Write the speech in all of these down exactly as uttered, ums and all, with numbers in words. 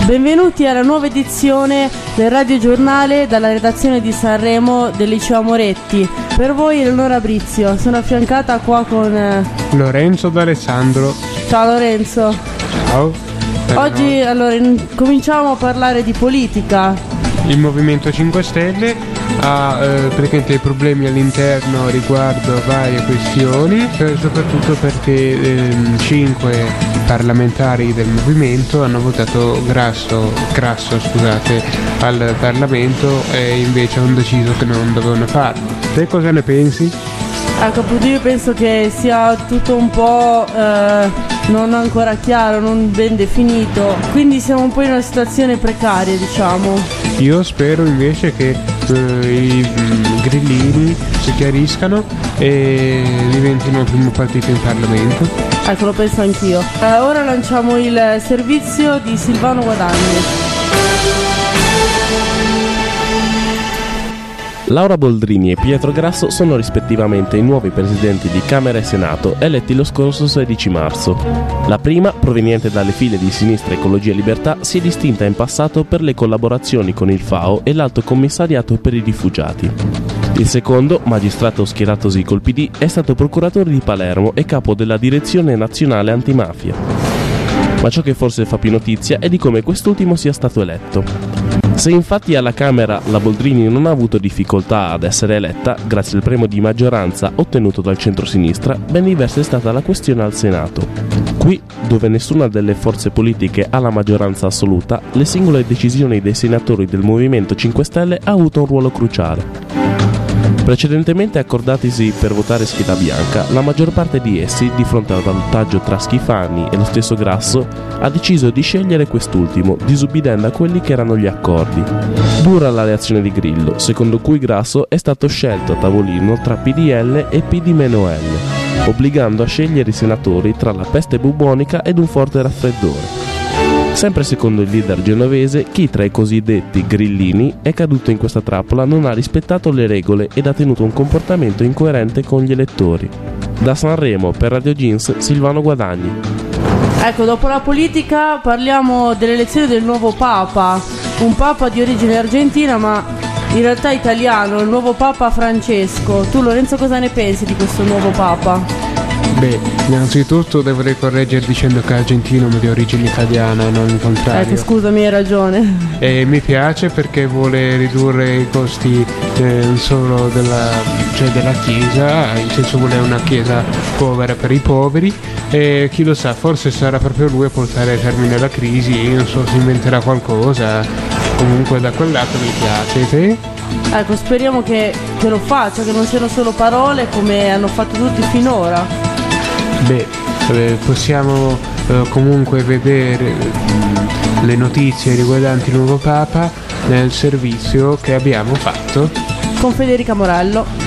Benvenuti alla nuova edizione del radiogiornale dalla redazione di Sanremo del Liceo Moretti. Per voi Eleonora Brizio, sono affiancata qua con eh... Lorenzo D'Alessandro. Ciao Lorenzo. Ciao. Oggi allora in... cominciamo a parlare di politica. Il Movimento cinque Stelle ha eh, praticamente dei problemi all'interno riguardo varie questioni, per, soprattutto perché ehm, cinque parlamentari del movimento hanno votato grasso, grasso scusate, al Parlamento e invece hanno deciso che non dovevano farlo. Te cosa ne pensi? Ecco, appunto io penso che sia tutto un po' eh, non ancora chiaro, non ben definito, quindi siamo un po' in una situazione precaria, diciamo. Io spero invece che eh, i mm, grillini si chiariscano e diventino il primo partito in Parlamento. Ecco, lo penso anch'io. Eh, ora lanciamo il servizio di Silvano Guadagni. Laura Boldrini e Pietro Grasso sono rispettivamente i nuovi presidenti di Camera e Senato eletti lo scorso sedici marzo. La prima, proveniente dalle file di Sinistra Ecologia e Libertà, si è distinta in passato per le collaborazioni con il F A O e l'Alto Commissariato per i Rifugiati. Il secondo, magistrato schieratosi col P D, è stato procuratore di Palermo e capo della Direzione Nazionale Antimafia. Ma ciò che forse fa più notizia è di come quest'ultimo sia stato eletto. Se infatti alla Camera la Boldrini non ha avuto difficoltà ad essere eletta, grazie al premio di maggioranza ottenuto dal centrosinistra, ben diversa è stata la questione al Senato. Qui, dove nessuna delle forze politiche ha la maggioranza assoluta, le singole decisioni dei senatori del Movimento cinque Stelle ha avuto un ruolo cruciale. Precedentemente accordatisi per votare scheda bianca, la maggior parte di essi, di fronte al valutaggio tra Schifani e lo stesso Grasso, ha deciso di scegliere quest'ultimo, disubbidendo a quelli che erano gli accordi. Dura la reazione di Grillo, secondo cui Grasso è stato scelto a tavolino tra P D L e P D L, obbligando a scegliere i senatori tra la peste bubonica ed un forte raffreddore. Sempre secondo il leader genovese, chi tra i cosiddetti grillini è caduto in questa trappola non ha rispettato le regole ed ha tenuto un comportamento incoerente con gli elettori. Da Sanremo per Radio Jeans, Silvano Guadagni. Ecco, dopo la politica parliamo dell'elezione del nuovo Papa, un Papa di origine argentina ma in realtà italiano, il nuovo Papa Francesco. Tu Lorenzo cosa ne pensi di questo nuovo Papa? Beh, innanzitutto dovrei correggere dicendo che è argentino ma di origine italiana e non il contrario. Ecco, scusami, hai ragione. E mi piace perché vuole ridurre i costi eh, non solo della, cioè della Chiesa, in senso vuole una Chiesa povera per i poveri e chi lo sa, forse sarà proprio lui a portare a termine la crisi, non so, si inventerà qualcosa, comunque da quel lato mi piace. Te? Ecco, speriamo che, che lo faccia, che non siano solo parole come hanno fatto tutti finora. Beh, eh, possiamo eh, comunque vedere mh, le notizie riguardanti il nuovo Papa nel servizio che abbiamo fatto con Federica Morello.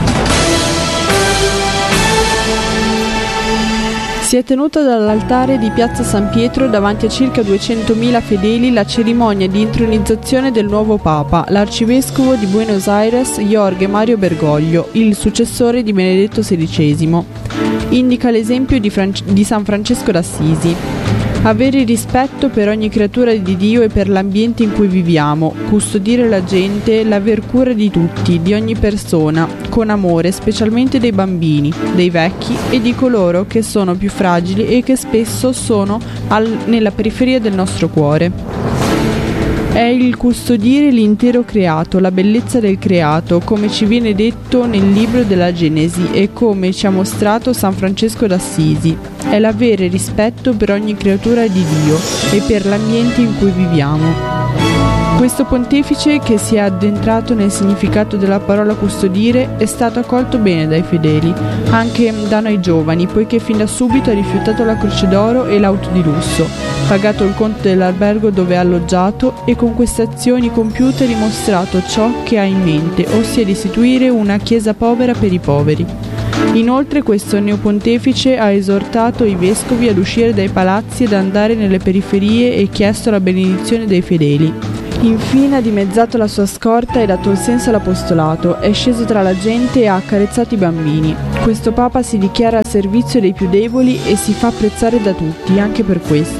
Si è tenuta dall'altare di Piazza San Pietro davanti a circa duecentomila fedeli la cerimonia di intronizzazione del nuovo Papa, l'arcivescovo di Buenos Aires Jorge Mario Bergoglio, il successore di Benedetto sedicesimo. Indica l'esempio di, Fran- di San Francesco d'Assisi. Avere rispetto per ogni creatura di Dio e per l'ambiente in cui viviamo, custodire la gente, l'aver cura di tutti, di ogni persona, con amore, specialmente dei bambini, dei vecchi e di coloro che sono più fragili e che spesso sono al- nella periferia del nostro cuore. È il custodire l'intero creato, la bellezza del creato, come ci viene detto nel libro della Genesi e come ci ha mostrato San Francesco d'Assisi. È l'avere rispetto per ogni creatura di Dio e per l'ambiente in cui viviamo. Questo pontefice, che si è addentrato nel significato della parola custodire, è stato accolto bene dai fedeli, anche da noi giovani, poiché fin da subito ha rifiutato la croce d'oro e l'auto di lusso, pagato il conto dell'albergo dove è alloggiato e con queste azioni compiute ha dimostrato ciò che ha in mente, ossia di istituire una chiesa povera per i poveri. Inoltre questo neopontefice ha esortato i vescovi ad uscire dai palazzi ed andare nelle periferie e chiesto la benedizione dei fedeli. Infine ha dimezzato la sua scorta e dato il senso all'apostolato, è sceso tra la gente e ha accarezzato i bambini. Questo Papa si dichiara al servizio dei più deboli e si fa apprezzare da tutti, anche per questo.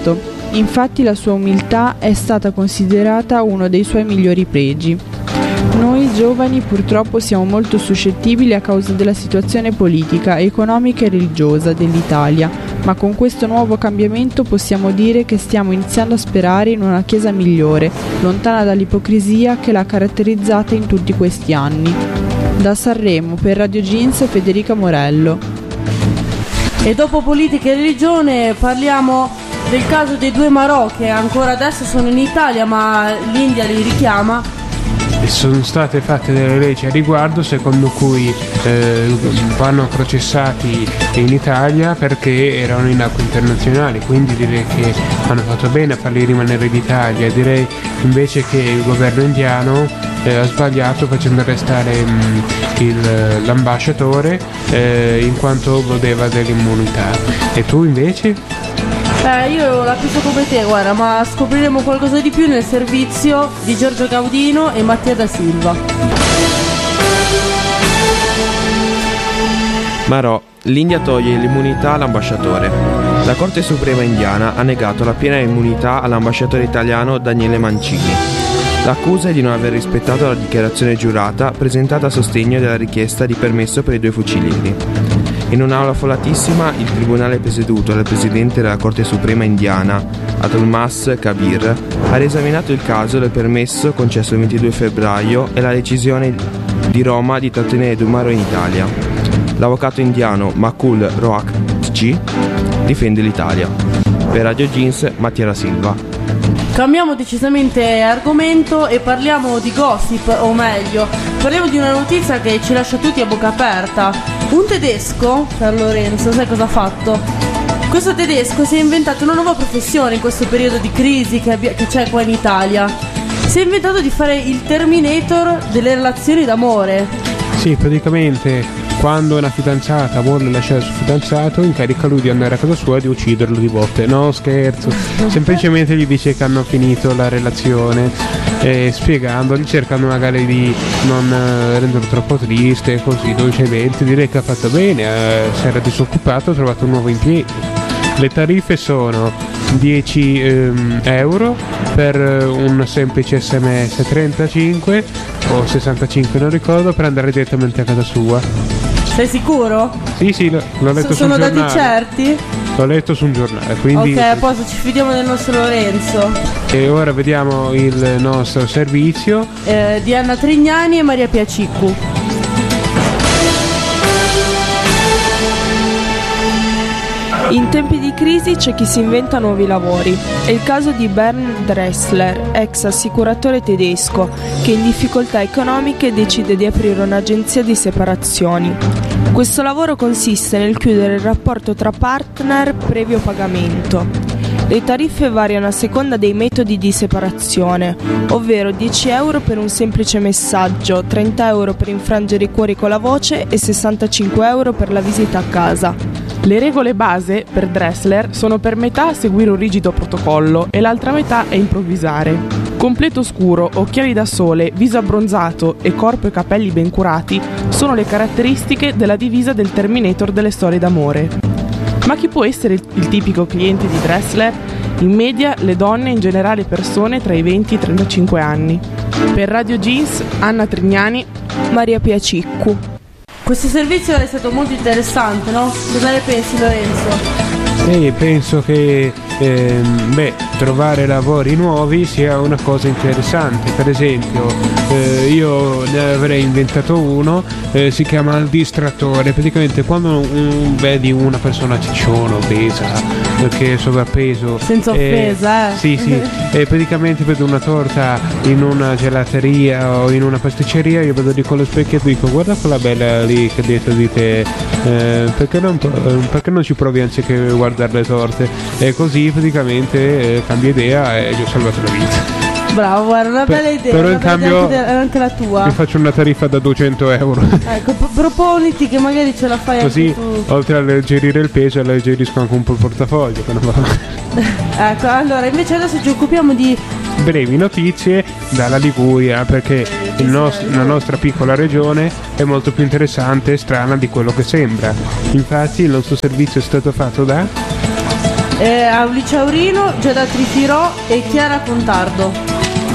Infatti la sua umiltà è stata considerata uno dei suoi migliori pregi. Noi giovani purtroppo siamo molto suscettibili a causa della situazione politica, economica e religiosa dell'Italia, ma con questo nuovo cambiamento possiamo dire che stiamo iniziando a sperare in una Chiesa migliore, lontana dall'ipocrisia che l'ha caratterizzata in tutti questi anni. Da Sanremo, per Radio Jeans, Federica Morello. E dopo politica e religione parliamo del caso dei due Marò che ancora adesso sono in Italia, ma l'India li richiama. Sono state fatte delle leggi a riguardo secondo cui eh, vanno processati in Italia perché erano in acque internazionali, quindi direi che hanno fatto bene a farli rimanere in Italia. Direi invece che il governo indiano eh, ha sbagliato facendo arrestare mh, il, l'ambasciatore eh, in quanto godeva dell'immunità. E tu invece? Eh, io la penso come te, guarda, ma scopriremo qualcosa di più nel servizio di Giorgio Gaudino e Mattia da Silva. Marò, l'India toglie l'immunità all'ambasciatore. La Corte Suprema indiana ha negato la piena immunità all'ambasciatore italiano Daniele Mancini. L'accusa è di non aver rispettato la dichiarazione giurata presentata a sostegno della richiesta di permesso per i due fucilieri. In un'aula affollatissima, il tribunale presieduto dal presidente della Corte Suprema indiana, Atulmas Kabir, ha riesaminato il caso del permesso concesso il ventidue febbraio e la decisione di Roma di trattenere due Marò in Italia. L'avvocato indiano Makul Rohatgi difende l'Italia. Per Radio Jeans, Mattia da Silva. Cambiamo decisamente argomento e parliamo di gossip, o meglio, parliamo di una notizia che ci lascia tutti a bocca aperta. Un tedesco, per Lorenzo, sai cosa ha fatto? Questo tedesco si è inventato una nuova professione in questo periodo di crisi che, abbia, che c'è qua in Italia. Si è inventato di fare il Terminator delle relazioni d'amore. Sì, praticamente quando una fidanzata vuole lasciare il suo fidanzato incarica lui di andare a casa sua e di ucciderlo di botte. No, scherzo, semplicemente gli dice che hanno finito la relazione e spiegandogli, cercando magari di non eh, renderlo troppo triste, così dolcemente. Direi che ha fatto bene, eh, si era disoccupato, ha trovato un nuovo impiego. Le tariffe sono dieci ehm, euro per un semplice sms trentacinque o sessantacinque, non ricordo, per andare direttamente a casa sua. Sei sicuro? Sì, sì, l'ho, l'ho letto Sono sul giornale. dati certi? L'ho letto su un giornale, quindi... Ok, a posto, ci fidiamo del nostro Lorenzo. E ora vediamo il nostro servizio. Eh, di Anna Trignani e Maria Piaciccu. In tempi di crisi c'è chi si inventa nuovi lavori. È il caso di Bernd Dressler, ex assicuratore tedesco, che in difficoltà economiche decide di aprire un'agenzia di separazioni. Questo lavoro consiste nel chiudere il rapporto tra partner previo pagamento. Le tariffe variano a seconda dei metodi di separazione, ovvero dieci euro per un semplice messaggio, trenta euro per infrangere i cuori con la voce e sessantacinque euro per la visita a casa. Le regole base per Dressler sono per metà seguire un rigido protocollo e l'altra metà è improvvisare. Completo scuro, occhiali da sole, viso abbronzato e corpo e capelli ben curati sono le caratteristiche della divisa del Terminator delle storie d'amore. Ma chi può essere il, il tipico cliente di Dressler? In media le donne, in generale persone tra i venti e i trentacinque anni. Per Radio Jeans, Anna Trignani, Maria Piaciccu. Questo servizio è stato molto interessante, no? Cosa ne pensi, Lorenzo? Sì, penso che ehm, beh, trovare lavori nuovi sia una cosa interessante. Per esempio, eh, io ne avrei inventato uno, eh, si chiama il distrattore. Praticamente quando un, vedi una persona cicciona, obesa, che è sovrappeso, senza offesa, eh, eh. Sì, sì, e praticamente vedo una torta in una gelateria o in una pasticceria, io vedo di con lo specchietto e dico: guarda quella bella lì che dietro di te, eh, perché, non, perché non ci provi anziché guardare le torte? E così praticamente eh, cambia idea e gli ho salvato la vita. Bravo, guarda, una bella idea. Però una in bella cambio idea anche, anche la tua. Ti faccio una tariffa da duecento euro. Ecco, p- proponiti che magari ce la fai così, anche tu. Oltre a alleggerire il peso, alleggerisco anche un po' il portafoglio. Ecco, allora invece adesso ci occupiamo di brevi notizie dalla Liguria, perché il nostro, la nostra piccola regione è molto più interessante e strana di quello che sembra. Infatti il nostro servizio è stato fatto da eh, Aulicia Aurino, Giada Trifirò e Chiara Contardo.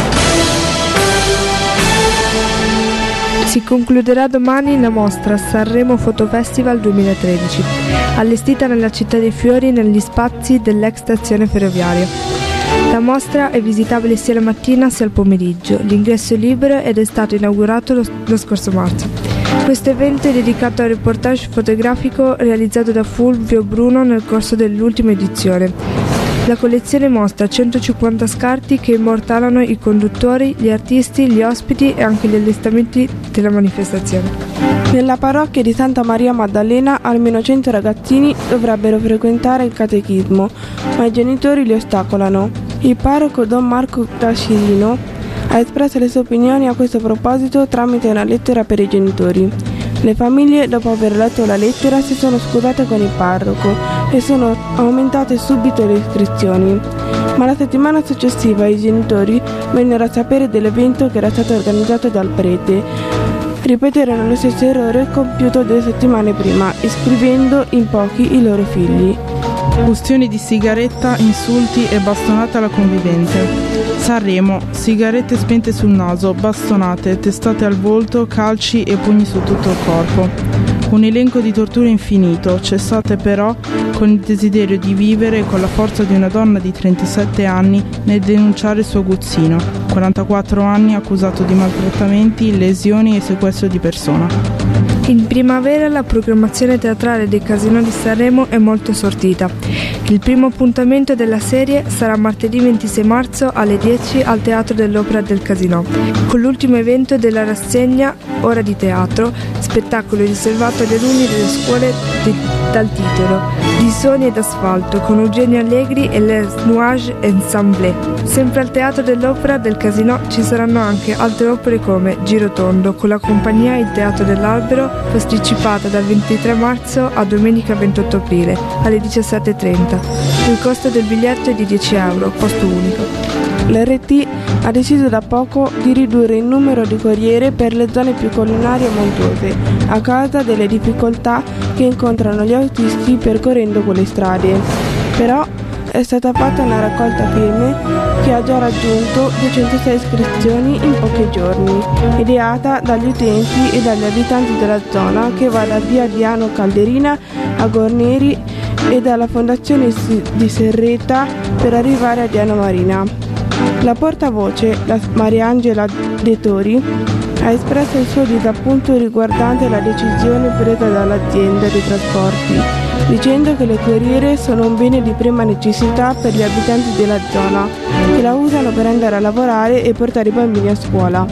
Si concluderà domani la mostra Sanremo Photo Festival duemilatredici, allestita nella Città dei Fiori negli spazi dell'ex stazione ferroviaria. La mostra è visitabile sia la mattina sia al pomeriggio. L'ingresso è libero ed è stato inaugurato lo, lo scorso marzo. Questo evento è dedicato al reportage fotografico realizzato da Fulvio Bruno nel corso dell'ultima edizione. La collezione mostra centocinquanta scarti che immortalano i conduttori, gli artisti, gli ospiti e anche gli allestimenti della manifestazione. Nella parrocchia di Santa Maria Maddalena almeno cento ragazzini dovrebbero frequentare il catechismo, ma i genitori li ostacolano. Il parroco Don Marco Tascirino ha espresso le sue opinioni a questo proposito tramite una lettera per i genitori. Le famiglie, dopo aver letto la lettera, si sono scusate con il parroco e sono aumentate subito le iscrizioni. Ma la settimana successiva i genitori vennero a sapere dell'evento che era stato organizzato dal prete. Ripeterono lo stesso errore compiuto due settimane prima, iscrivendo in pochi i loro figli. Ustioni di sigaretta, insulti e bastonate alla convivente. Sanremo, sigarette spente sul naso, bastonate, testate al volto, calci e pugni su tutto il corpo. Un elenco di torture infinito, cessate però con il desiderio di vivere e con la forza di una donna di trentasette anni nel denunciare il suo aguzzino, quarantaquattro anni, accusato di maltrattamenti, lesioni e sequestro di persona. In primavera la programmazione teatrale dei Casinò di Sanremo è molto sortita. Il primo appuntamento della serie sarà martedì ventisei marzo alle dieci al Teatro dell'Opera del Casinò, con l'ultimo evento della rassegna Ora di Teatro, spettacolo riservato agli alunni delle scuole di, dal titolo Di Sogni ed Asfalto, con Eugenio Allegri e Les Nuages Ensemble. Sempre al Teatro dell'Opera del Casinò ci saranno anche altre opere come Girotondo, con la compagnia Il Teatro dell'Albero, posticipata dal ventitré marzo a domenica ventotto aprile alle diciassette e trenta. Il costo del biglietto è di dieci euro, posto unico. L'R T ha deciso da poco di ridurre il numero di corriere per le zone più collinari e montuose, a causa delle difficoltà che incontrano gli autisti percorrendo quelle strade. Però è stata fatta una raccolta firme che ha già raggiunto duecentosei iscrizioni in pochi giorni, ideata dagli utenti e dagli abitanti della zona, che va da via Diano Calderina a Gorneri e dalla fondazione di Serreta per arrivare a Diano Marina. La portavoce, la Mariangela De Tori, ha espresso il suo disappunto riguardante la decisione presa dall'azienda dei trasporti, dicendo che le corriere sono un bene di prima necessità per gli abitanti della zona, che la usano per andare a lavorare e portare i bambini a scuola.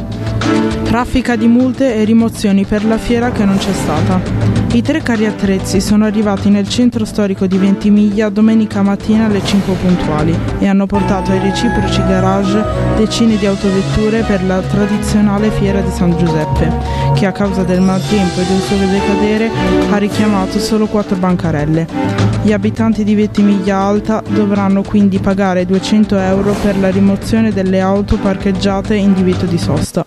Raffica di multe e rimozioni per la fiera che non c'è stata. I tre carri attrezzi sono arrivati nel centro storico di Ventimiglia domenica mattina alle cinque puntuali e hanno portato ai reciproci garage decine di autovetture per la tradizionale fiera di San Giuseppe, che a causa del maltempo e del sole decadere ha richiamato solo quattro bancarelle. Gli abitanti di Ventimiglia Alta dovranno quindi pagare duecento euro per la rimozione delle auto parcheggiate in divieto di sosta.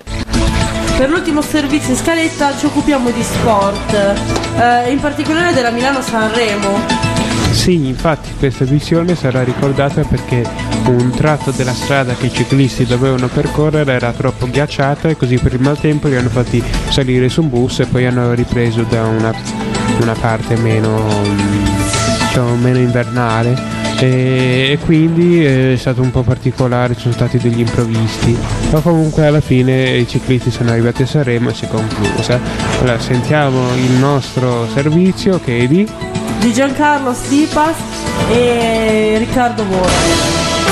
Per l'ultimo servizio in scaletta ci occupiamo di sport, eh, in particolare della Milano-Sanremo. Sì, infatti questa edizione sarà ricordata perché un tratto della strada che i ciclisti dovevano percorrere era troppo ghiacciata e così per il maltempo li hanno fatti salire su un bus e poi hanno ripreso da una, una parte meno, diciamo, meno invernale. E, e quindi è stato un po' particolare, ci sono stati degli improvvisti, ma comunque alla fine i ciclisti sono arrivati a Sanremo e si è conclusa. Allora sentiamo il nostro servizio che è di di Giancarlo Stipas e Riccardo Vora.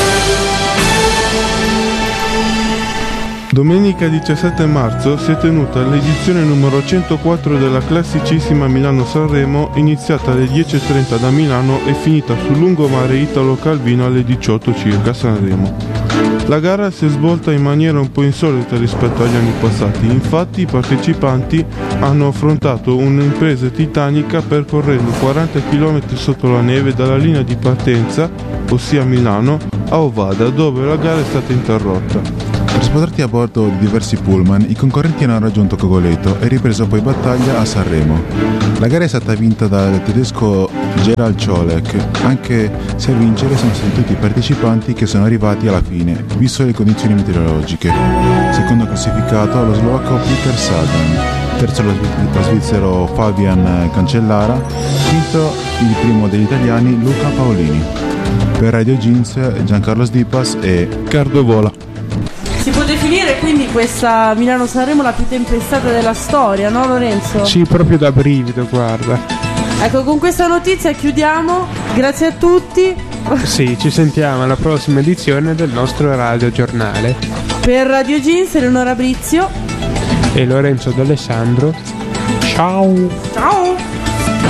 Domenica diciassette marzo si è tenuta l'edizione numero centoquattro della classicissima Milano-Sanremo, iniziata alle dieci e trenta da Milano e finita sul lungomare Italo-Calvino alle diciotto circa a Sanremo. La gara si è svolta in maniera un po' insolita rispetto agli anni passati, infatti i partecipanti hanno affrontato un'impresa titanica percorrendo quaranta chilometri sotto la neve dalla linea di partenza, ossia Milano, a Ovada, dove la gara è stata interrotta. Trasportati a bordo di diversi pullman, i concorrenti hanno raggiunto Cogoleto e ripreso poi battaglia a Sanremo. La gara è stata vinta dal tedesco Gerald Ciolek, anche se a vincere sono stati tutti i partecipanti che sono arrivati alla fine, visto le condizioni meteorologiche. Secondo classificato lo slovacco Peter Sagan, terzo lo svizzero Fabian Cancellara, quinto il primo degli italiani Luca Paolini. Per Radio Jeans Giancarlo Sdipas e Cardo Vola. Si può definire quindi questa Milano-Sanremo la più tempestata della storia, no Lorenzo? Sì, proprio da brivido, guarda. Ecco, con questa notizia chiudiamo. Grazie a tutti. Sì, ci sentiamo alla prossima edizione del nostro Radio Giornale. Per Radio Jeans, Eleonora Brizio e Lorenzo D'Alessandro. Ciao. Ciao.